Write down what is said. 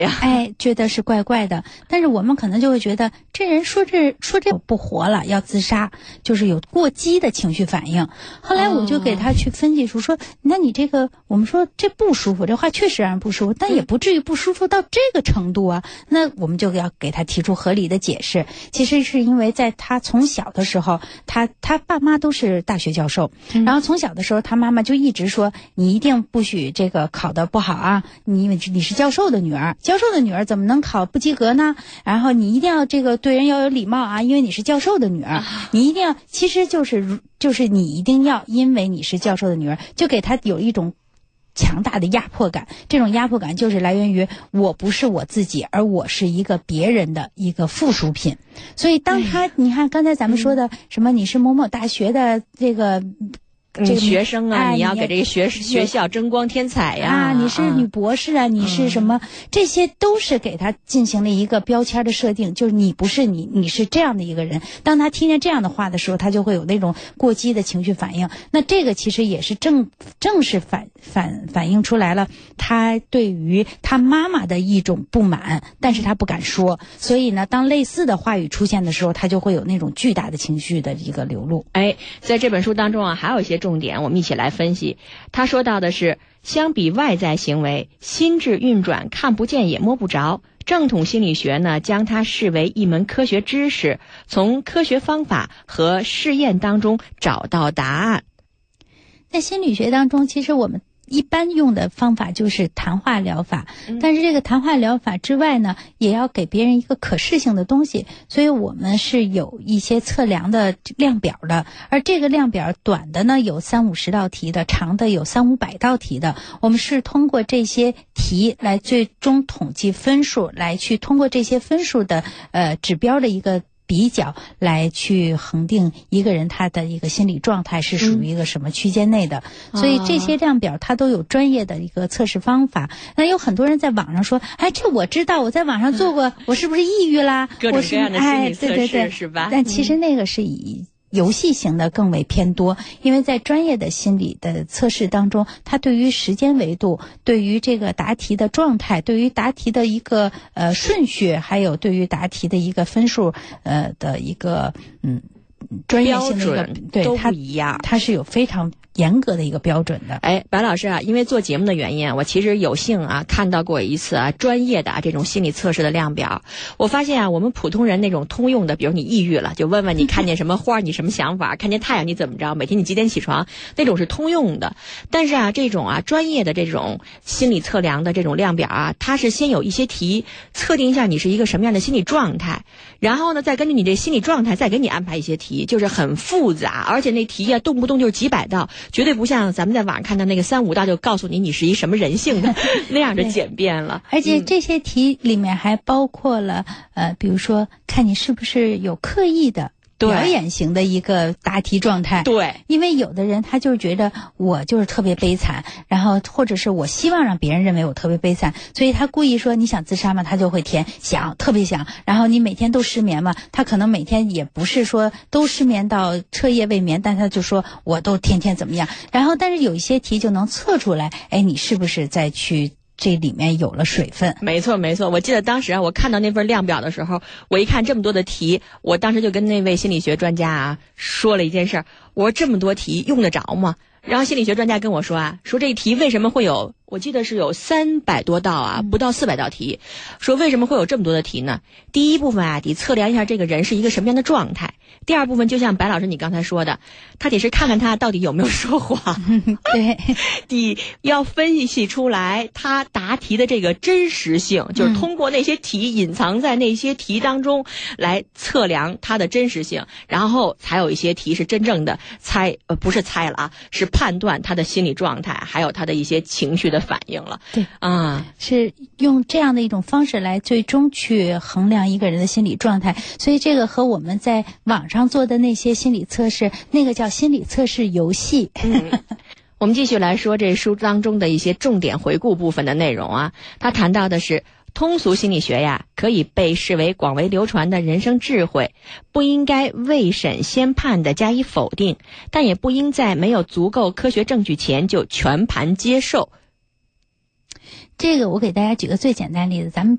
觉得是怪怪的。但是我们可能就会觉得这人说这不活了，要自杀，就是有过激的情绪反应。后来我就给他去分析说，那你这个我们说这不舒服，这话确实让人不舒服，但也不至于不舒服到这个程度啊。那我们就要给他提出合理的解释。其实是因为在他从小的时候，他爸妈都是大学教授，然后从小的时候他妈妈就一直说，你一定不许这个考得不好啊，因为你是教授的女儿，教授的女儿怎么能考不及格呢？然后你一定要这个对人要有礼貌啊，因为你是教授的女儿，你一定要，其实就是你一定要，因为你是教授的女儿，就给他有一种强大的压迫感。这种压迫感就是来源于我不是我自己，而我是一个别人的一个附属品。所以当你看刚才咱们说的什么，你是某某大学的这个学生啊，你要给这个学校争光添彩呀， 你是女博士啊，你是什么，这些都是给他进行了一个标签的设定，就是你不是你是这样的一个人。当他听见这样的话的时候，他就会有那种过激的情绪反应。那这个其实也是正是反映出来了他对于他妈妈的一种不满，但是他不敢说。所以呢，当类似的话语出现的时候，他就会有那种巨大的情绪的一个流露。 在这本书当中啊，还有一些重点我们一起来分析。他说到的是，相比外在行为，心智运转看不见也摸不着。正统心理学呢，将它视为一门科学知识，从科学方法和试验当中找到答案。 在心理学当中，其实我们一般用的方法就是谈话疗法，但是这个谈话疗法之外呢，也要给别人一个可视性的东西，所以我们是有一些测量的量表的，而这个量表短的呢有30-50道题的，长的有300-500道题的。我们是通过这些题来最终统计分数，来去通过这些分数的指标的一个比较来去恒定一个人他的一个心理状态是属于一个什么区间内的。所以这些量表它都有专业的一个测试方法。那有很多人在网上说，这我知道，我在网上做过，我是不是抑郁啦？ 各种各样的心理测试，是吧？ 但其实那个是以游戏型的更为偏多，因为在专业的心理的测试当中，它对于时间维度，对于这个答题的状态，对于答题的一个顺序，还有对于答题的一个分数的一个专业性的一个对都不一样， 它是有非常严格的一个标准的。 白老师啊，因为做节目的原因，我其实有幸看到过一次专业的这种心理测试的量表。我发现我们普通人那种通用的，比如你抑郁了，就问问你看见什么花你什么想法，看见太阳你怎么着，每天你几点起床，那种是通用的。但是这种专业的这种心理测量的这种量表它是先有一些题测定一下你是一个什么样的心理状态，然后呢再根据你这心理状态再给你安排一些题，就是很复杂，而且那题动不动就是几百道，绝对不像咱们在网上看到那个3-5道就告诉你是一什么人性的那样的简便了。 而且这些题里面还包括了比如说看你是不是有刻意的表演型的一个答题状态。 对， 因为有的人他就觉得我就是特别悲惨，然后或者是我希望让别人认为我特别悲惨，所以他故意说你想自杀吗？他就会填想，特别想。然后你每天都失眠吗？他可能每天也不是说都失眠到彻夜未眠，但他就说我都天天怎么样。然后但是有一些题就能测出来，你是不是再去这里面有了水分。 没错没错，我记得当时我看到那份量表的时候，我一看这么多的题，我当时就跟那位心理学专家说了一件事，我说这么多题用得着吗？然后心理学专家跟我说说这一题为什么会有，我记得是有300多道不到400道题，说为什么会有这么多的题呢？第一部分得测量一下这个人是一个什么样的状态，第二部分就像白老师你刚才说的，他得是看看他到底有没有说谎对， 你要分析出来他答题的这个真实性，就是通过那些题隐藏在那些题当中来测量他的真实性，然后才有一些题是真正的不是猜了是判断他的心理状态还有他的一些情绪的反应了。 对是用这样的一种方式来最终去衡量一个人的心理状态。所以这个和我们在网上做的那些心理测试，那个叫心理测试游戏。 我们继续来说这书当中的一些重点回顾部分的内容他谈到的是通俗心理学可以被视为广为流传的人生智慧，不应该未审先判的加以否定，但也不应在没有足够科学证据前就全盘接受。 这个我给大家举个最简单的例子，咱们